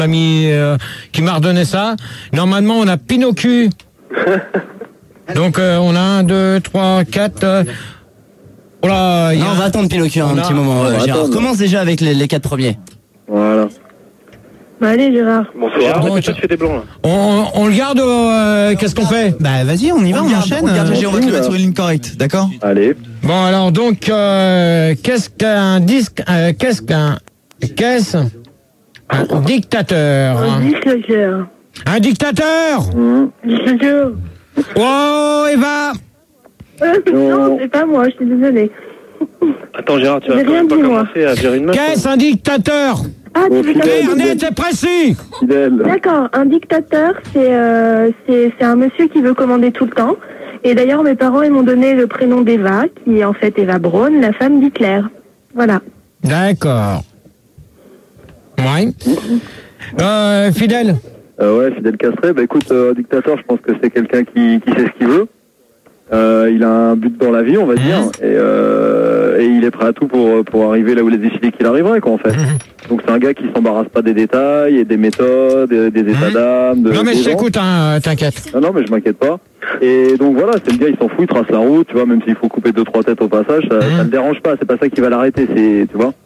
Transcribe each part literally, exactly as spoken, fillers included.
m'a mis, euh, qui m'a redonné ça. Normalement, on a Pinocchio. Donc, euh, on a un, deux, trois, quatre. Euh, oh là, non, on va attendre Pinocchio un a... petit moment. Euh, Gérard, commence déjà avec les, les quatre premiers. Voilà. Bah allez Gérard. Bonsoir. Bon, tu fais des blancs là. On, on le garde. Euh, Qu'est-ce qu'on fait? Bah vas-y, on y va, on, on garde, enchaîne. On, garde, on va te le mettre sur une ligne correcte, d'accord? Allez. Bon alors donc, euh, qu'est-ce qu'un disque, euh, qu'est-ce qu'un, qu'est-ce un dictateur? Un dictateur. Un dictateur. Mmh. Dictateur. Oh Eva. Euh, non, c'est pas moi, je suis désolée. Attends Gérard, tu vas quand même pas commencer à dire une meuf. Qu'est-ce un dictateur? Ah, tu veux clair, net et précis. D'accord, un dictateur, c'est euh, c'est c'est un monsieur qui veut commander tout le temps. Et d'ailleurs, mes parents, ils m'ont donné le prénom d'Eva, qui est en fait Eva Braun, la femme d'Hitler. Voilà. D'accord. Ouais. Euh, Fidèle. Euh, ouais, Fidèle Castré. Bah écoute, euh, un dictateur, je pense que c'est quelqu'un qui, qui sait ce qu'il veut. Euh, il a un but dans la vie, on va dire, mmh. et, euh, et il est prêt à tout pour pour arriver là où il a décidé qu'il arriverait, quoi, en fait. Mmh. Donc c'est un gars qui s'embarrasse pas des détails, et des méthodes, des, des états mmh. d'âme. De, non mais je t'écoute, hein, t'inquiète. Non, non, mais je m'inquiète pas. Et donc voilà, c'est le gars, il s'en fout, il trace la route, tu vois, même s'il faut couper deux trois têtes au passage, ça, mmh. ça le dérange pas. C'est pas ça qui va l'arrêter, c'est, tu vois.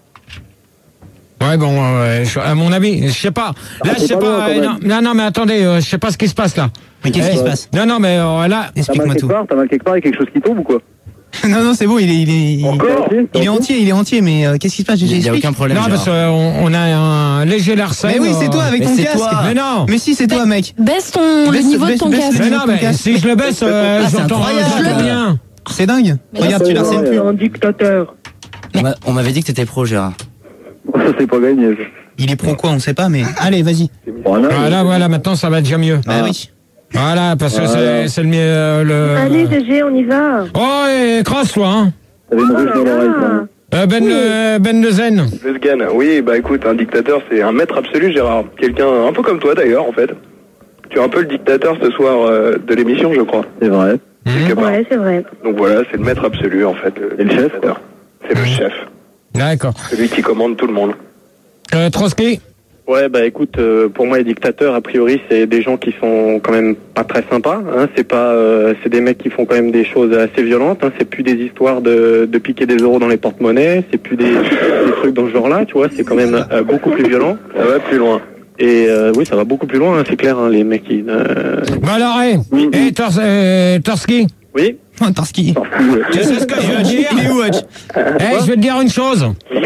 Ouais bon, euh, je, à mon avis, je sais pas. Là, ah, je sais pas. pas euh, non, non, non, mais attendez, euh, je sais pas ce qui se passe là. Mais qu'est-ce eh, qui se passe? Non, non, mais euh, là, explique-moi tout. T'as mal quelque part, il y a quelque chose qui tombe ou quoi? Non, non, c'est bon, il est, il est, il, Encore il est entier, il est entier, mais euh, qu'est-ce qui se passe? Il n'y a aucun problème. Non, Gérard. parce qu'on on a un léger larcène. Mais oui, c'est toi avec mais ton casque. Toi. Mais non. Mais si, c'est toi, mec. Baisse ton, baisse, le niveau baisse, de ton baisse, casque. Mais non, mais si je le baisse, euh, ah, j'entends rien. C'est dingue. Mais regarde, tu l'arsènes plus. Un dictateur. On m'avait dit que t'étais pro, Gérard. Ça, c'est pas gagné. Il est pro quoi, on sait pas, mais allez, vas-y. Voilà, voilà, maintenant ça va déjà mieux. Bah oui. Voilà, parce que c'est, c'est le mieux. Euh, le... Allez, G G, on y va. Oh, et crasse-toi, hein. T'avais une ruche dans l'oreille, euh, Ben, oui. euh, Ben de Zen. Le Sgan, oui, bah écoute, un dictateur, c'est un maître absolu, Gérard. Quelqu'un un peu comme toi d'ailleurs, en fait. Tu es un peu le dictateur ce soir euh, de l'émission, je crois. C'est vrai. Mmh. Ouais, c'est vrai. Donc voilà, c'est le maître absolu, en fait. Le, le chef, quoi. C'est le chef. D'accord. Celui qui commande tout le monde. Euh, Trotsky. Ouais, bah écoute, euh, pour moi les dictateurs, a priori, c'est des gens qui sont quand même pas très sympas. Hein, c'est pas, euh, c'est des mecs qui font quand même des choses assez violentes. Hein, c'est plus des histoires de, de piquer des euros dans les porte-monnaies. C'est plus des, des trucs dans ce genre-là, tu vois. C'est quand même euh, beaucoup plus violent. Ça va plus loin. Et euh, oui, ça va beaucoup plus loin. Hein, c'est clair, hein, les mecs qui. Euh... Bah alors, hé, oui. hey, Tors, euh, Torsky. Oui. Oh, Torsky. Tu sais ce que je veux dire? Il est où, Watch? Eh, je vais te dire une chose. Au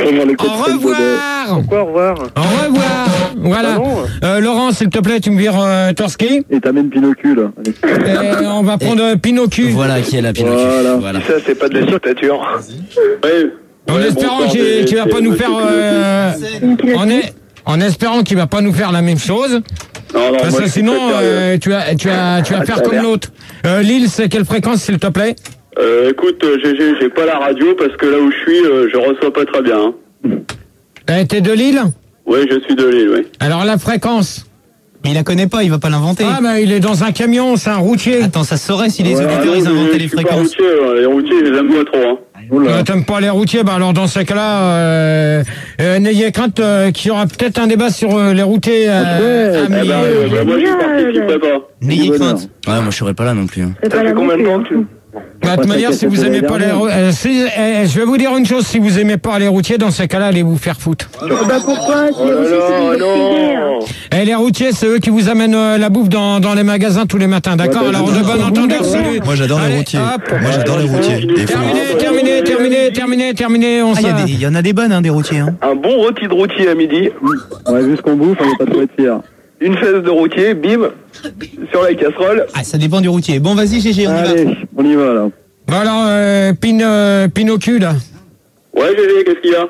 revoir. Pourquoi au revoir? Au revoir. Voilà. Ah euh, Laurent, s'il te plaît, tu me vires euh, Torsky. Et t'amènes Pinocchio, là. Et on va prendre Et... Pinocchio. Voilà qui est la Pinocchio. Voilà. voilà. Ça, c'est pas de la dictature. Ouais. En ouais, espérant bon, qu'il, qu'il va pas nous faire... Euh, en, est, en espérant qu'il va pas nous faire la même chose. Non, non, parce moi, que sinon, euh, tu vas tu as, tu vas faire comme l'autre. Euh, Lille, c'est quelle fréquence, s'il te plaît? Euh, écoute, G G, j'ai pas la radio parce que là où je suis, euh, je reçois pas très bien. Hein. Euh, t'es de Lille? Oui, je suis de Lille, oui. Alors la fréquence? Mais il la connaît pas, il va pas l'inventer. Ah, bah il est dans un camion, c'est un routier. Attends, ça saurait si les ouais, auditeurs, ils inventaient les fréquences. Pas routier, les routiers, je les aime pas trop, hein. Euh, T'aimes pas les routiers? Bah alors dans ces cas-là, euh, euh, n'ayez crainte euh, qu'il y aura peut-être un débat sur euh, les routiers. Euh, ouais, eh ben, euh, bah, moi je participerai pas. N'ayez crainte. Ouais, moi je serai pas là non plus. Hein. Ça fait combien de temps que tu... Bah, de toute manière, si vous aimez pas les euh, si, euh, je vais vous dire une chose, si vous aimez pas les routiers, dans ces cas-là, allez vous faire foutre. Bah pourquoi? C'est les routiers, c'est les auxiliaires. Et les routiers, c'est eux qui vous amènent euh, la bouffe dans, dans les magasins tous les matins, d'accord? Ouais, bah, alors, de bon entendeur, salut. Moi, j'adore les routiers. Moi, j'adore les routiers. Terminé, terminé, terminé, terminé, terminé. On ah, il y, y en a des bonnes, hein, des routiers. Hein. Un bon rôti de routier à midi. Ouais, vu ce qu'on bouffe, on n'est pas trop être fiers. Une fesse de routier, bim, sur la casserole. Ah, ça dépend du routier. Bon, vas-y, G G, on Allez, y va. on y va, là. Bon alors, euh, Pin, euh, Pinocchio, là. Ouais, G G, qu'est-ce qu'il y a?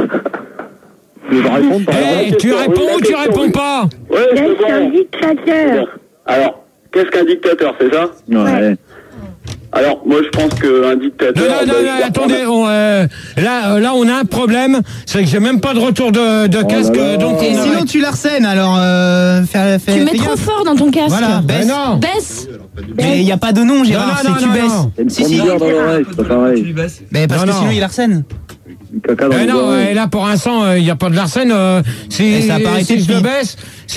Tu vas répondre, par hey, tu réponds ou tu réponds pas? Ouais, c'est bon. C'est un dictateur. Alors, qu'est-ce qu'un dictateur, c'est ça? Ouais. Alors, moi, je pense qu'un dictateur... Non, non, non, non attendez, on, euh, là, là, on a un problème, c'est que j'ai même pas de retour de, de casque, oh là là. Donc... Et sinon, tu l'arsènes, alors, euh, fais, fais, tu mets trop fort dans ton casque. Voilà, baisse. Mais non. Baisse. Mais il n'y a pas de nom, Gérard, c'est tu baisses. Si, si. Dans l'oreille, c'est pas pareil. Mais parce non, que non. Sinon, il arsène. du caca dans euh, les non, oreilles. et là pour l'instant, il euh, n'y a pas de l'arsène. Euh, si Et ça a pas arrêté si je depuis. le baisse,